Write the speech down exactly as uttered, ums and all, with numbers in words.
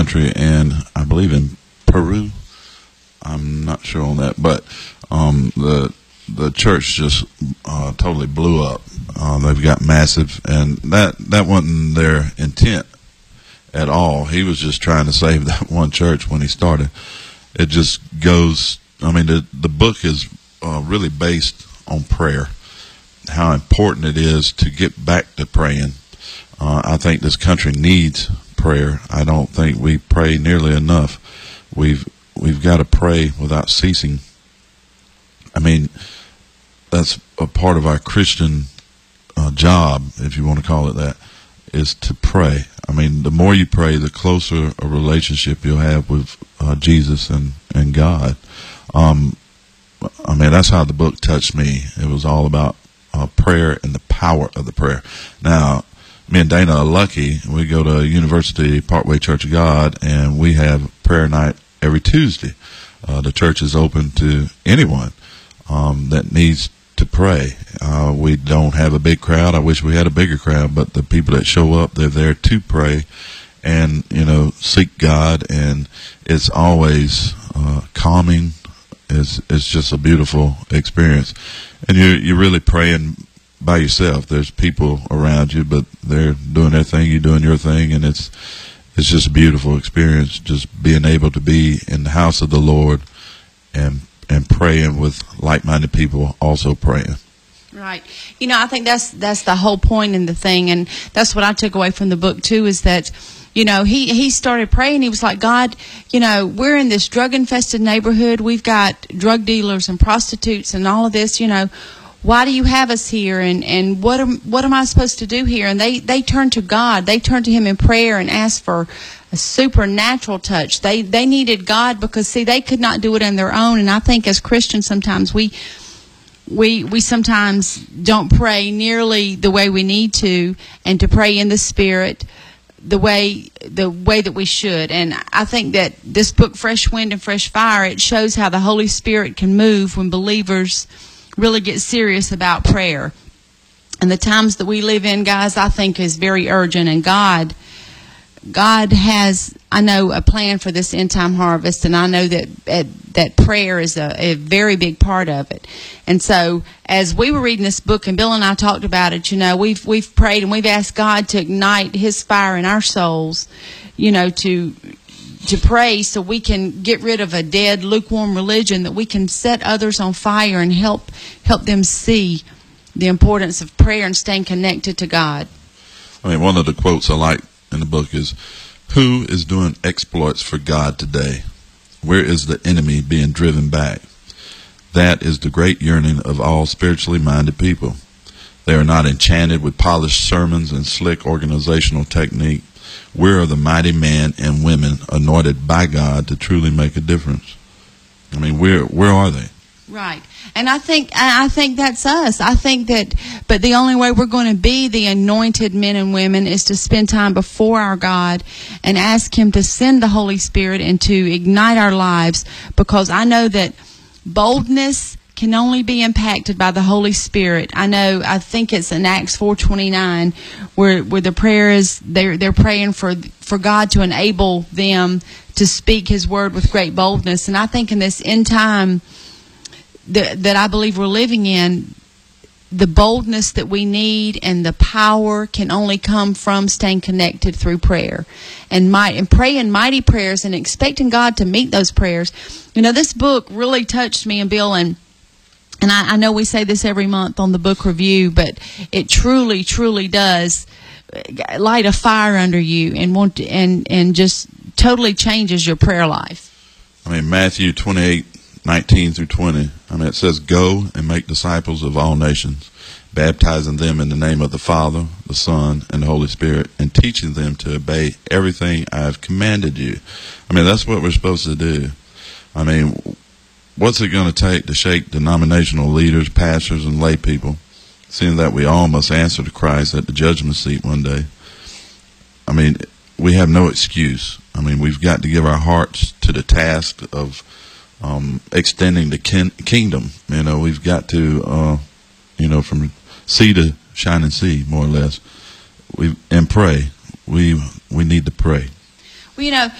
country, and I believe in Peru. I'm not sure on that, but um, the the church just uh, totally blew up. Uh, they've got massive, and that that wasn't their intent at all. He was just trying to save that one church when he started. It just goes. I mean, the the book is uh, really based on prayer, how important it is to get back to praying. Uh, I think this country needs prayer. I don't think we pray nearly enough. We've we've got to pray without ceasing. I mean, that's a part of our Christian uh, job, if you want to call it that, is to pray. I mean, the more you pray, the closer a relationship you'll have with uh, Jesus and, and God. Um, I mean, that's how the book touched me. It was all about uh, prayer and the power of the prayer. Now, me and Dana are lucky. We go to University Parkway Church of God, and we have prayer night every Tuesday. Uh, the church is open to anyone um, that needs to pray. Uh, we don't have a big crowd. I wish we had a bigger crowd, but the people that show up, they're there to pray and, you know, seek God, and it's always uh, calming. It's, it's just a beautiful experience. And you're, you're really praying by yourself. There's people around you, but they're doing their thing, you're doing your thing, and it's it's just a beautiful experience, just being able to be in the house of the Lord and and praying with like-minded people also praying. Right. You know, I think that's that's the whole point in the thing, and that's what I took away from the book too, is that, you know, he, he started praying. He was like, God, you know, we're in this drug-infested neighborhood. We've got drug dealers and prostitutes and all of this, you know. Why do you have us here, and, and what am what am I supposed to do here? And they, they turned to God. They turned to Him in prayer and asked for a supernatural touch. They they needed God because, see, they could not do it on their own. And I think as Christians sometimes we we we sometimes don't pray nearly the way we need to, and to pray in the Spirit the way the way that we should. And I think that this book, Fresh Wind and Fresh Fire, it shows how the Holy Spirit can move when believers really get serious about prayer. And the times that we live in, guys, I think is very urgent. And God, God has, I know, a plan for this end time harvest, and I know that uh, that prayer is a, a very big part of it. And so, as we were reading this book, and Bill and I talked about it, you know, we've we've prayed and we've asked God to ignite His fire in our souls, you know, to. to pray so we can get rid of a dead, lukewarm religion, that we can set others on fire and help help them see the importance of prayer and staying connected to God. I mean, one of the quotes I like in the book is, who is doing exploits for God today? Where is the enemy being driven back? That is the great yearning of all spiritually minded people. They are not enchanted with polished sermons and slick organizational technique. Where are the mighty men and women anointed by God to truly make a difference? I mean, where where are they? Right. And I think I think that's us. I think that, but the only way we're going to be the anointed men and women is to spend time before our God and ask Him to send the Holy Spirit and to ignite our lives, because I know that boldness can only be impacted by the Holy Spirit. I know, I think it's in Acts four twenty-nine where where the prayer is, they're, they're praying for for God to enable them to speak His word with great boldness. And I think in this end time that, that I believe we're living in, the boldness that we need and the power can only come from staying connected through prayer and might and praying mighty prayers and expecting God to meet those prayers. You know, this book really touched me and Bill, and And I, I know we say this every month on the book review, but it truly, truly does light a fire under you and want to, and and just totally changes your prayer life. I mean, Matthew twenty-eight, nineteen through twenty. I mean, it says, "Go and make disciples of all nations, baptizing them in the name of the Father, the Son, and the Holy Spirit, and teaching them to obey everything I have commanded you." I mean, that's what we're supposed to do. I mean, what's it going to take to shake denominational leaders, pastors, and lay people, seeing that we all must answer to Christ at the judgment seat one day? I mean, we have no excuse. I mean, we've got to give our hearts to the task of um, extending the kin- kingdom. You know, we've got to, uh, you know, from sea to shining sea, more or less. We and pray. We we need to pray. Well, you know,